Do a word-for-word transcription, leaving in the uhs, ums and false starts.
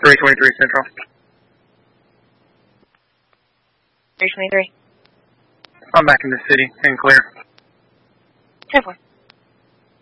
three twenty-three Central. three twenty-three. I'm back in the city and clear. ten four.